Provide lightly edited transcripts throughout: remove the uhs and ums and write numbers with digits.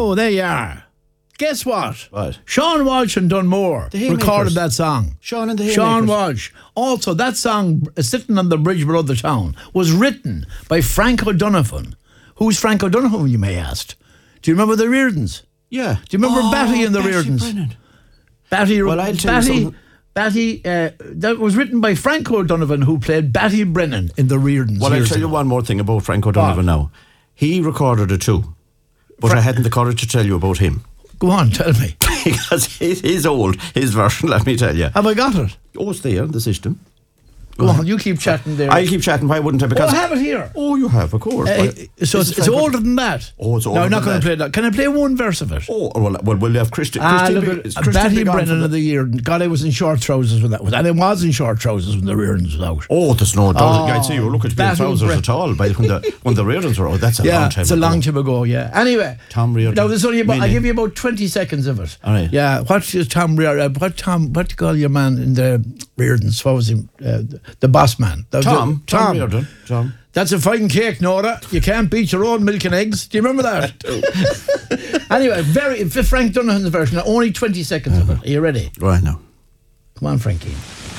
Oh, there you are. Guess what? What? Sean Walsh and Dunmore Haymakers. recorded that song. Sean and the Sean Haymakers. Walsh. Also, that song, Sitting on the Bridge Below the Town, was written by Frank O'Donovan. Who's Frank O'Donovan, you may ask? Do you remember the Reardons? Yeah. Do you remember Batty and the Batty Reardons? Brennan. Batty, Well, I'll tell you something. Batty, that was written by Frank O'Donovan, who played Batty Brennan in the Reardons. Well, I'll years tell you ago. one more thing about Frank O'Donovan What? now. He recorded it too, but I hadn't the courage to tell you about him. Go on, tell me. Because he's old, his version, let me tell you. Have I got it? Oh, it's there in the system. Go on, you keep chatting there. I'll keep chatting, why wouldn't I? Oh, Because I have it here. Oh, you have, of course. So This is it's Frank older than that. Oh, it's older No, I'm not than going to that. play that. Can I play one verse of it? Oh, well, we'll have Christy. Look is at Christy Batty big on for Brennan the- of the year. God, I was in short trousers when that was. And I was in short trousers when the Reardons was out. Oh, there's no doubt. Oh, I'd say you were looking to be in Batty trousers Brennan. at all by when the Reardons were out. That's a Yeah, long time it's a ago. long time ago, yeah. Anyway, Tom Reardon. Now, there's only about, I'll Really? give you about 20 seconds of it. All right. Yeah, what's your Tom Reardon? What do you call your man in the Reardons? What was him? The boss man. Tom Reardon. Tom. That's a fine cake, Nora. You can't beat your own milk and eggs. Do you remember that? Anyway, Frank Donovan's version, only 20 seconds of it. Are you ready? Right now. Come on, Frankie.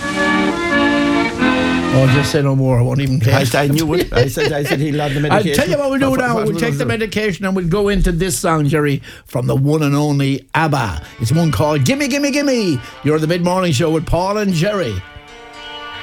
Oh, just say no more. I won't even play. I knew it. I said he'll have the I'll medication. tell you what we'll do now. We'll take the medication and we'll go into this song, Jerry, from the one and only ABBA. It's one called Gimme, Gimme, Gimme. You're the Mid-Morning Show with Paul and Jerry.